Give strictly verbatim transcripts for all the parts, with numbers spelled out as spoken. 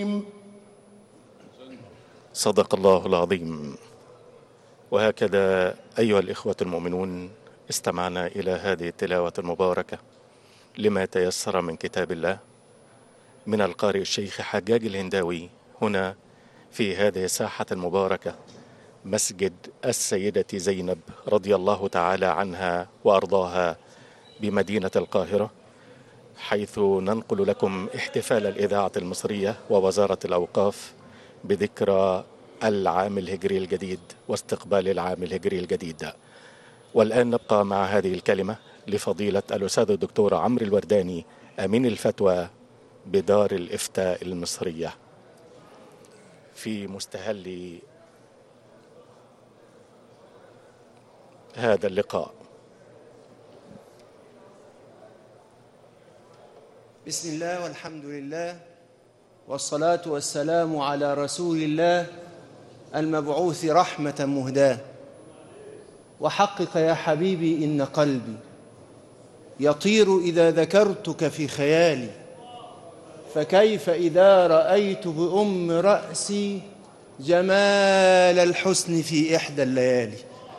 صدق الله العظيم. وهكذا أيها الإخوة المؤمنون استمعنا إلى هذه التلاوة المباركة لما تيسر من كتاب الله من القارئ الشيخ حجاج الهنداوي هنا في هذه الساحة المباركة مسجد السيدة زينب رضي الله تعالى عنها وأرضاها بمدينة القاهرة، حيث ننقل لكم احتفال الإذاعة المصرية ووزارة الأوقاف بذكرى العام الهجري الجديد واستقبال العام الهجري الجديد. والآن نبقى مع هذه الكلمة لفضيلة الأستاذ الدكتور عمرو الورداني أمين الفتوى بدار الإفتاء المصرية في مستهل هذا اللقاء. بسم الله والحمد لله والصلاة والسلام على رسول الله المبعوث رحمة مهداة. وحقق يا حبيبي إن قلبي يطير إذا ذكرتك في خيالي، فكيف إذا رأيت بأم رأسي جمال الحسن في إحدى الليالي.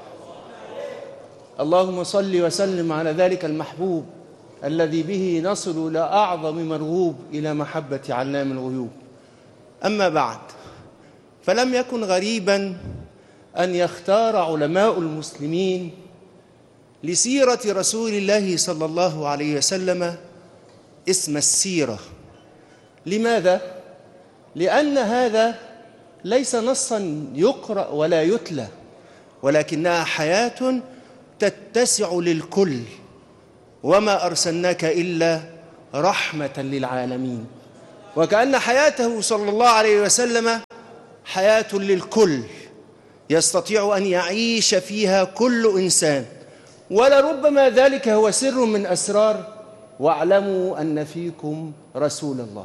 اللهم صل وسلم على ذلك المحبوب الذي به نصل إلى أعظم مرغوب، إلى محبة علام الغيوب. أما بعد، فلم يكن غريبا أن يختار علماء المسلمين لسيرة رسول الله صلى الله عليه وسلم اسم السيرة. لماذا؟ لأن هذا ليس نصا يقرأ ولا يتلى، ولكنها حياة تتسع للكل، وما أرسلناك إلا رحمة للعالمين. وكأن حياته صلى الله عليه وسلم حياة للكل يستطيع أن يعيش فيها كل إنسان، ولربما ذلك هو سر من أسرار واعلموا أن فيكم رسول الله،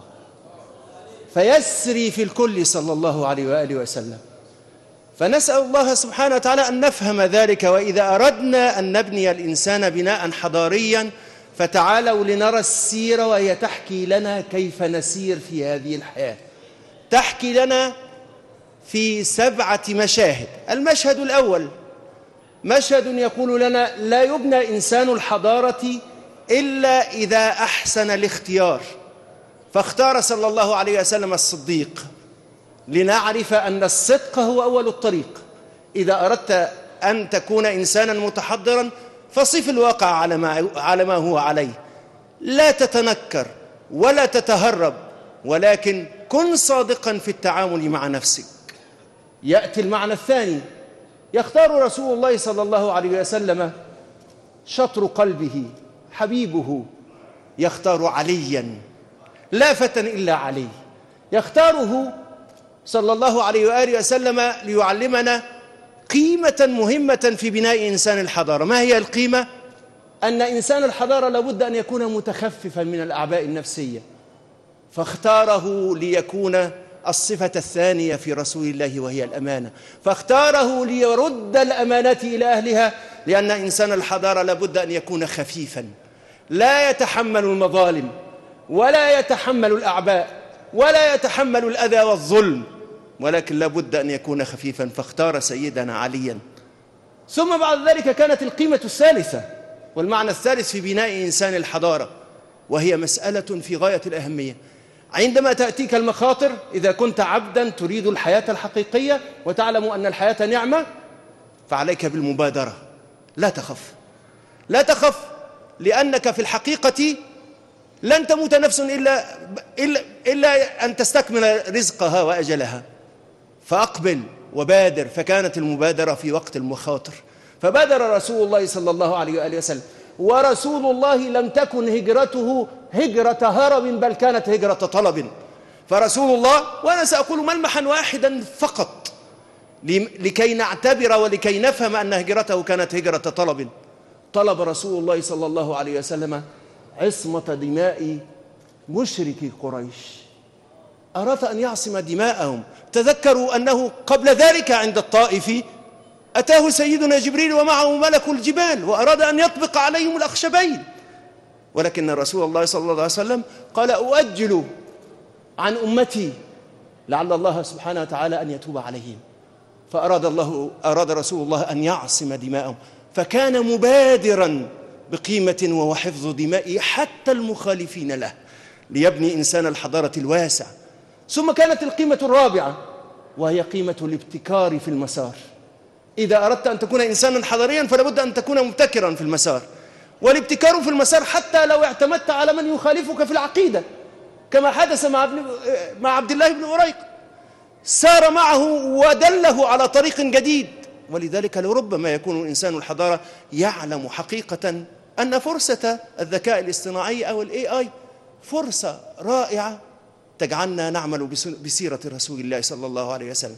فيسري في الكل صلى الله عليه وآله وسلم. فنسأل الله سبحانه وتعالى أن نفهم ذلك. وإذا أردنا أن نبني الإنسان بناء حضاريا فتعالوا لنرى السيرة، وهي تحكي لنا كيف نسير في هذه الحياة. تحكي لنا في سبعة مشاهد. المشهد الأول مشهد يقول لنا لا يبنى إنسان الحضارة إلا إذا أحسن الاختيار، فاختار صلى الله عليه وسلم الصديق لنعرف أن الصدق هو أول الطريق. إذا أردت أن تكون إنسانا متحضرا فصف الواقع على ما, على ما هو عليه، لا تتنكر ولا تتهرب، ولكن كن صادقا في التعامل مع نفسك. يأتي المعنى الثاني، يختار رسول الله صلى الله عليه وسلم شطر قلبه حبيبه، يختار عليا لا فتى إلا علي، يختاره صلى الله عليه وآله وسلم ليعلمنا قيمة مهمة في بناء إنسان الحضارة. ما هي القيمة؟ أن إنسان الحضارة لابد أن يكون متخففا من الأعباء النفسية، فاختاره ليكون الصفة الثانية في رسول الله وهي الأمانة، فاختاره ليرد الأمانة إلى أهلها، لأن إنسان الحضارة لابد أن يكون خفيفا لا يتحمل المظالم ولا يتحمل الأعباء ولا يتحمل الأذى والظلم، ولكن لابد أن يكون خفيفا، فاختار سيدنا عليا. ثم بعد ذلك كانت القيمة الثالثة والمعنى الثالث في بناء إنسان الحضارة، وهي مسألة في غاية الأهمية. عندما تأتيك المخاطر، إذا كنت عبدا تريد الحياة الحقيقية وتعلم أن الحياة نعمة، فعليك بالمبادرة. لا تخف لا تخف لأنك في الحقيقة لن تموت نفس إلا, إلا, إلا أن تستكمل رزقها وأجلها، فأقبل وبادر. فكانت المبادرة في وقت المخاطر، فبادر رسول الله صلى الله عليه وآله وسلم. ورسول الله لم تكن هجرته هجرة هرب، بل كانت هجرة طلب. فرسول الله، وأنا سأقول ملمحا واحدا فقط لكي نعتبر ولكي نفهم أن هجرته كانت هجرة طلب، طلب رسول الله صلى الله عليه وسلم عصمة دماء مشركي قريش. أراد أن يعصم دماءهم. تذكروا أنه قبل ذلك عند الطائف أتاه سيدنا جبريل ومعه ملك الجبال، وأراد أن يطبق عليهم الأخشبين، ولكن رسول الله صلى الله عليه وسلم قال أؤجل عن أمتي لعل الله سبحانه وتعالى أن يتوب عليهم، فأراد الله أراد رسول الله أن يعصم دماءهم، فكان مبادرا بقيمة وحفظ دماء حتى المخالفين له ليبني إنسان الحضارة الواسع. ثم كانت القيمة الرابعة وهي قيمة الابتكار في المسار. إذا أردت أن تكون إنسانا حضاريا فلا بد أن تكون مبتكرا في المسار، والابتكار في المسار حتى لو اعتمدت على من يخالفك في العقيدة، كما حدث مع مع عبد الله بن أريق، سار معه ودله على طريق جديد. ولذلك لربما يكون إنسان الحضارة يعلم حقيقة أن فرصة الذكاء الاصطناعي أو الاي اي فرصة رائعة تجعلنا نعمل بسيرة رسول الله صلى الله عليه وسلم،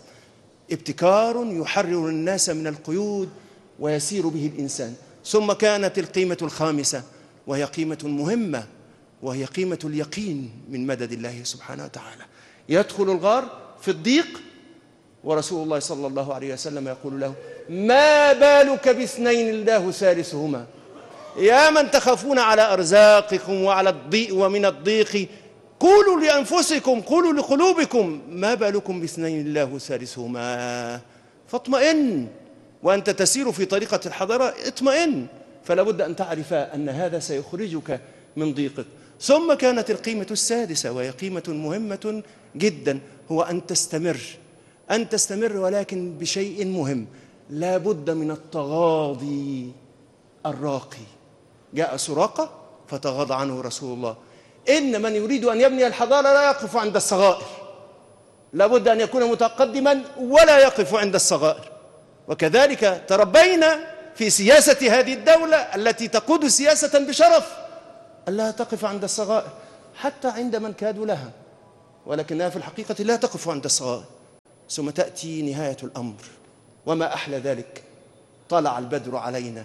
ابتكار يحرر الناس من القيود ويسير به الإنسان. ثم كانت القيمة الخامسة وهي قيمة مهمة، وهي قيمة اليقين من مدد الله سبحانه وتعالى. يدخل الغار في الضيق ورسول الله صلى الله عليه وسلم يقول له: ما بالك باثنين الله ثالثهما، يا من تخافون على أرزاقكم وعلى الضيق ومن الضيق قولوا لأنفسكم قولوا لقلوبكم ما بالكم باثنين الله ثالثهما، فاطمئن. وأنت تسير في طريقة الحضارة اطمئن، فلا بد أن تعرف أن هذا سيخرجك من ضيقك. ثم كانت القيمة السادسة وهي قيمة مهمة جدا، هو أن تستمر أن تستمر ولكن بشيء مهم، لا بد من التغاضي الراقي. جاء سراقة فتغاضى عنه رسول الله. إن من يريد أن يبني الحضارة لا يقف عند الصغائر، لا بد أن يكون متقدما ولا يقف عند الصغائر. وكذلك تربينا في سياسة هذه الدولة التي تقود سياسة بشرف ألا تقف عند الصغائر حتى عند من كادوا لها، ولكنها في الحقيقة لا تقف عند الصغائر. ثم تأتي نهاية الأمر، وما أحلى ذلك، طلع البدر علينا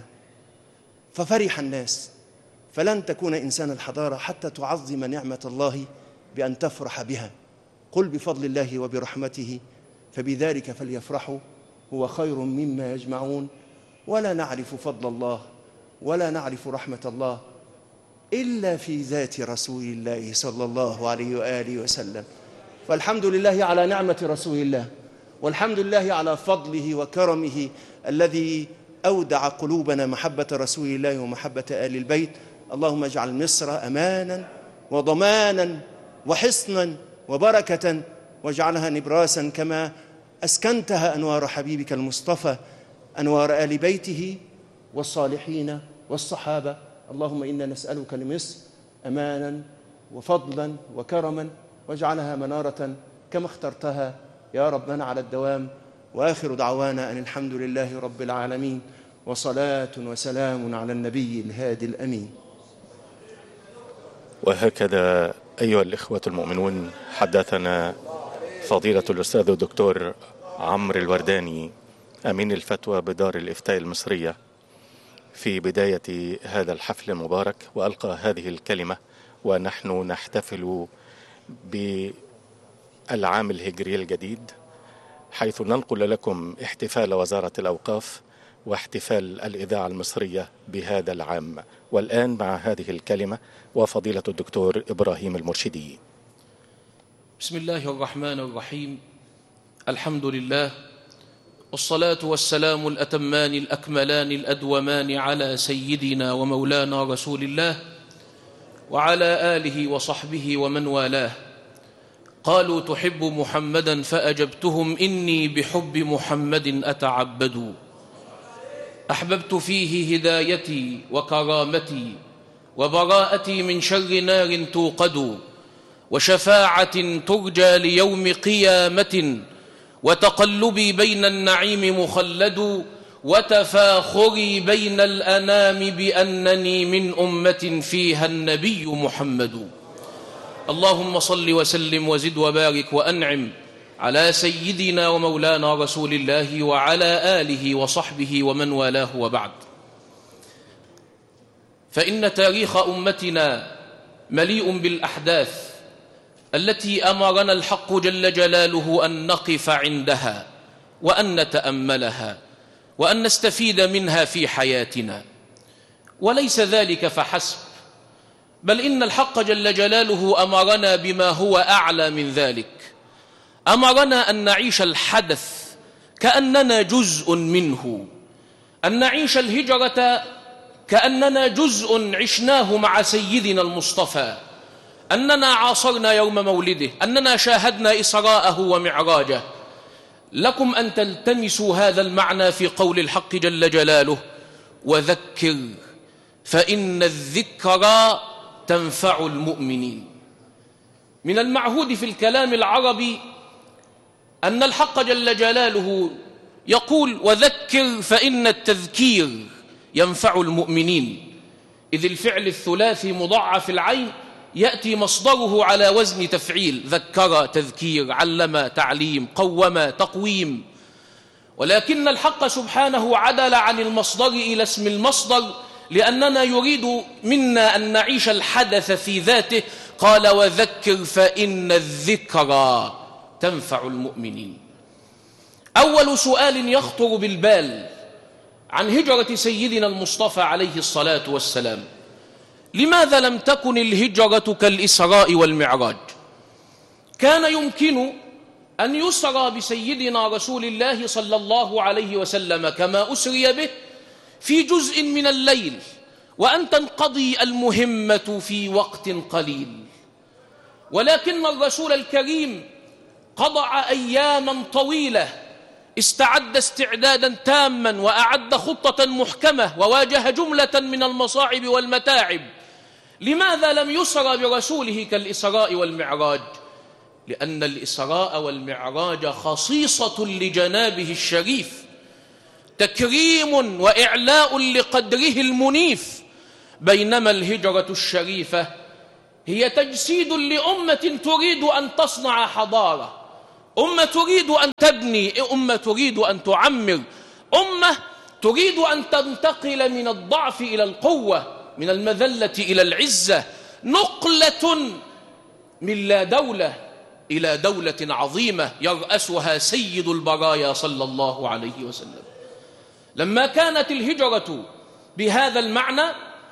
ففرح الناس. فلن تكون إنسان الحضارة حتى تعظم نعمة الله بأن تفرح بها. قل بفضل الله وبرحمته فبذلك فليفرحوا هو خير مما يجمعون. ولا نعرف فضل الله ولا نعرف رحمة الله إلا في ذات رسول الله صلى الله عليه وآله وسلم. فالحمد لله على نعمة رسول الله، والحمد لله على فضله وكرمه الذي أودع قلوبنا محبة رسول الله ومحبة آل البيت. اللهم اجعل مصر أمانا وضمانا وحصنا وبركة، واجعلها نبراسا كما أسكنتها أنوار حبيبك المصطفى، أنوار آل بيته والصالحين والصحابة. اللهم إنا نسألك لمصر أمانا وفضلا وكرما، واجعلها منارة كما اخترتها يا ربنا على الدوام. وآخر دعوانا أن الحمد لله رب العالمين، وصلاة وسلام على النبي الهادي الأمين. وهكذا أيها الإخوة المؤمنون حدثنا فضيلة الأستاذ الدكتور عمرو الورداني أمين الفتوى بدار الإفتاء المصرية في بداية هذا الحفل المبارك، وألقى هذه الكلمة ونحن نحتفل بالعام الهجري الجديد، حيث ننقل لكم احتفال وزارة الأوقاف واحتفال الإذاعة المصرية بهذا العام. والآن مع هذه الكلمة وفضيلة الدكتور إبراهيم المرشدي. بسم الله الرحمن الرحيم. الحمد لله، والصلاة والسلام الأتمان الأكملان الأدومان على سيدنا ومولانا رسول الله وعلى آله وصحبه ومن والاه. قالوا تحب محمدا فأجبتهم إني بحب محمد أتعبد. أحببت فيه هدايتي وكرامتي وبراءتي من شر نار توقد، وشفاعة ترجى ليوم قيامة، وتقلبي بين النعيم مخلد، وتفاخري بين الأنام بأنني من أمة فيها النبي محمد. اللهم صل وسلم وزد وبارك وأنعم على سيدنا ومولانا رسول الله وعلى آله وصحبه ومن والاه، وبعد. فإن تاريخ أمتنا مليء بالأحداث التي أمرنا الحق جل جلاله أن نقف عندها وأن نتأملها وأن نستفيد منها في حياتنا. وليس ذلك فحسب، بل إن الحق جل جلاله أمرنا بما هو أعلى من ذلك. أمرنا أن نعيش الحدث كأننا جزء منه، أن نعيش الهجرة كأننا جزء عشناه مع سيدنا المصطفى، أننا عاصرنا يوم مولده، أننا شاهدنا إسراءه ومعراجه. لكم أن تلتمسوا هذا المعنى في قول الحق جل جلاله: وذكر فإن الذكرى تنفع المؤمنين. من المعهود في الكلام العربي أن الحق جل جلاله يقول: وذكر فإن التذكير ينفع المؤمنين، إذ الفعل الثلاثي مضاعف العين يأتي مصدره على وزن تفعيل: ذكر تذكير، علم تعليم، قوم تقويم. ولكن الحق سبحانه عدل عن المصدر إلى اسم المصدر لأننا يريد منا أن نعيش الحدث في ذاته. قال: وذكر فإن الذكرى تنفع المؤمنين. أول سؤال يخطر بالبال عن هجرة سيدنا المصطفى عليه الصلاة والسلام: لماذا لم تكن الهجرة كالإسراء والمعراج؟ كان يمكن أن يسرى بسيدنا رسول الله صلى الله عليه وسلم كما أسري به في جزء من الليل، وأن تنقضي المهمة في وقت قليل. ولكن الرسول الكريم قضى أياما طويلة، استعد استعدادا تاما، وأعد خطة محكمة، وواجه جملة من المصاعب والمتاعب. لماذا لم يسرى برسوله كالإسراء والمعراج؟ لأن الإسراء والمعراج خصيصة لجنابه الشريف، تكريم وإعلاء لقدره المنيف، بينما الهجرة الشريفة هي تجسيد لأمة تريد أن تصنع حضارة، أمة تريد أن تبني، أمة تريد أن تعمر، أمة تريد أن تنتقل من الضعف إلى القوة، من المذلة إلى العزة، نقلة من لا دولة إلى دولة عظيمة يرأسها سيد البرايا صلى الله عليه وسلم. لما كانت الهجرة بهذا المعنى،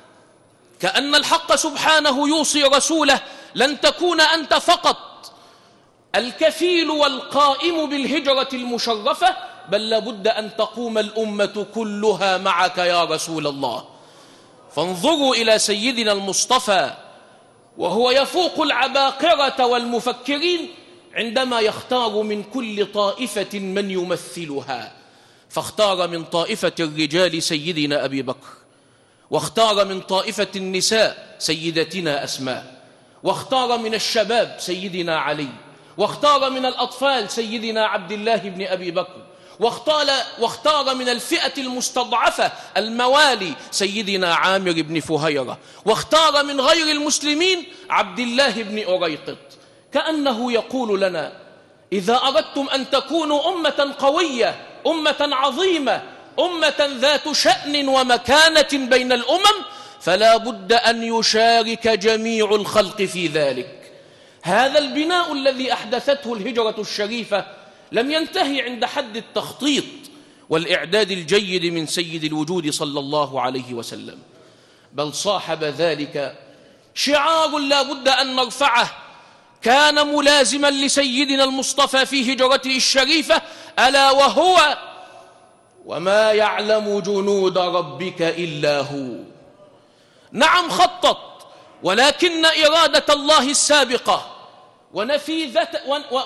كأن الحق سبحانه يوصي رسوله: لن تكون أنت فقط الكفيل والقائم بالهجرة المشرفة، بل لابد أن تقوم الأمة كلها معك يا رسول الله. فانظروا إلى سيدنا المصطفى وهو يفوق العباقرة والمفكرين عندما يختار من كل طائفة من يمثلها، فاختار من طائفة الرجال سيدنا أبي بكر، واختار من طائفة النساء سيدتنا أسماء، واختار من الشباب سيدنا علي، واختار من الأطفال سيدنا عبد الله بن أبي بكر، واختار, واختار من الفئة المستضعفة الموالي سيدنا عامر بن فهيرة، واختار من غير المسلمين عبد الله بن أريقط. كأنه يقول لنا: إذا أردتم أن تكونوا أمة قوية، أمة عظيمة، أمة ذات شأن ومكانة بين الأمم، فلا بد أن يشارك جميع الخلق في ذلك. هذا البناء الذي أحدثته الهجرة الشريفة لم ينتهي عند حد التخطيط والإعداد الجيد من سيد الوجود صلى الله عليه وسلم، بل صاحب ذلك شعار لا بد أن نرفعه كان ملازما لسيدنا المصطفى في هجرته الشريفة، ألا وهو: وما يعلم جنود ربك إلا هو. نعم خطط، ولكن إرادة الله السابقة ونفيذة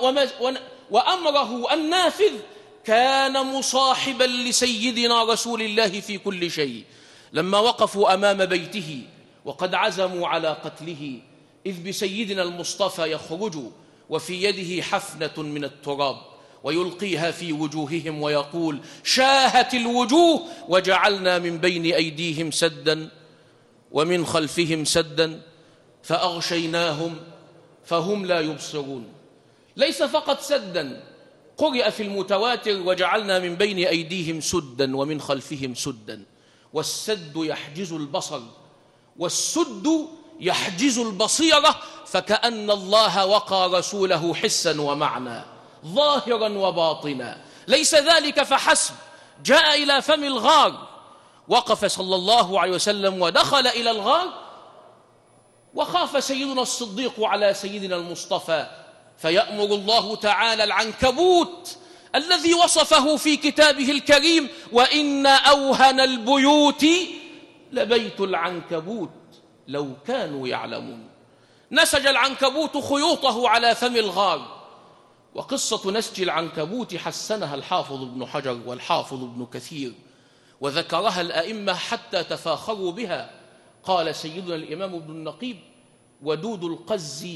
وأمره النافذ كان مصاحبا لسيدنا رسول الله في كل شيء. لما وقفوا أمام بيته وقد عزموا على قتله، إذ بسيدنا المصطفى يخرج وفي يده حفنة من التراب ويلقيها في وجوههم ويقول: شاهت الوجوه وجعلنا من بين أيديهم سدا ومن خلفهم سدا فأغشيناهم فهم لا يبصرون. ليس فقط سدا، قرئ في المتواتر: وجعلنا من بين أيديهم سدا ومن خلفهم سدا. والسد يحجز البصر، والسد يحجز البصيرة، فكأن الله وقى رسوله حسا ومعنى، ظاهرا وباطنا. ليس ذلك فحسب، جاء إلى فم الغار، وقف صلى الله عليه وسلم ودخل إلى الغار، وخاف سيدنا الصديق على سيدنا المصطفى فيأمر الله تعالى العنكبوت الذي وصفه في كتابه الكريم: وإن أوهن البيوت لبيت العنكبوت لو كانوا يعلمون. نسج العنكبوت خيوطه على فم الغار. وقصة نسج العنكبوت حسنها الحافظ ابن حجر والحافظ ابن كثير، وذكرها الأئمة حتى تفاخروا بها. قال سيدنا الإمام ابن النقيب: ودود القز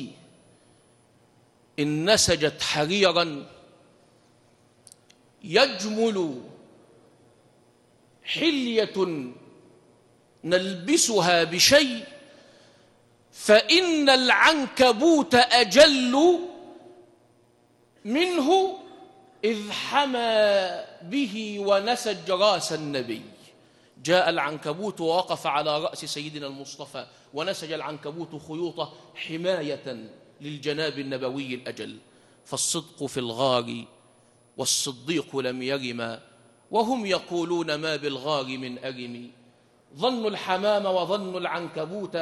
إن نسجت حريرا يجمل حلية نلبسها بشيء، فإن العنكبوت أجل منه إذ حمى به ونسج رأس النبي. جاء العنكبوت ووقف على رأس سيدنا المصطفى، ونسج العنكبوت خيوطه حماية للجناب النبوي الأجل. فالصدق في الغار والصديق لم يرم، وهم يقولون ما بالغار من أرم. ظن الحمام وظن العنكبوت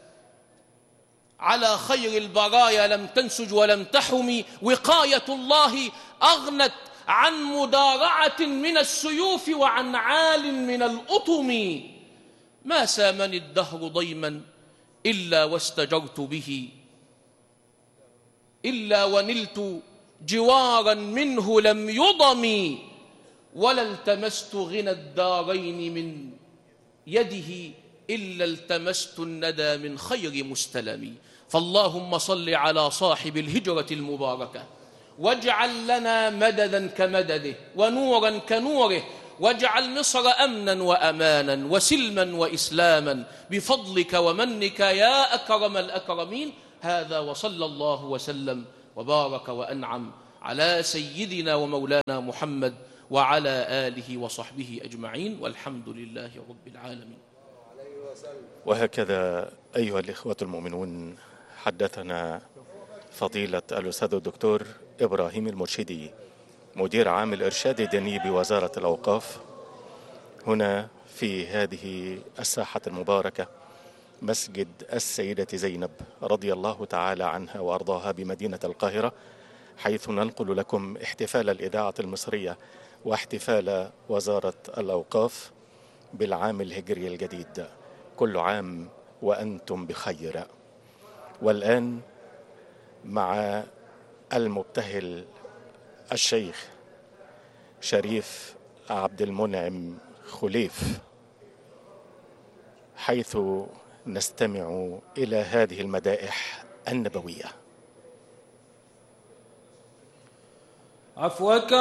على خير البرايا لم تنسج ولم تحم. وقاية الله أغنت عن مدارعة من السيوف وعن عال من الأطم. ما سامني الدهر ضيما إلا واستجرت به، إلا ونلت جوارا منه لم يضم. ولا التمست غنى الدارين من يده إلا التمست الندى من خير مستلم. فاللهم صل على صاحب الهجرة المباركة، واجعل لنا مددا كمدده ونورا كنوره، واجعل مصر أمنا وأمانا وسلما وإسلاما بفضلك ومنك يا أكرم الأكرمين. هذا وصلى الله وسلم وبارك وأنعم على سيدنا ومولانا محمد وعلى آله وصحبه أجمعين، والحمد لله رب العالمين. وهكذا أيها الإخوة المؤمنون حدثنا فضيلة الأستاذ الدكتور إبراهيم المرشدي، مدير عام الإرشاد الديني بوزارة الأوقاف، هنا في هذه الساحة المباركة، مسجد السيدة زينب رضي الله تعالى عنها وأرضاها بمدينة القاهرة، حيث ننقل لكم احتفال الإذاعة المصرية واحتفال وزارة الأوقاف بالعام الهجري الجديد. كل عام وأنتم بخير. والآن مع المبتهل الشيخ شريف عبد المنعم خليف، حيث نستمع إلى هذه المدائح النبوية. عفوك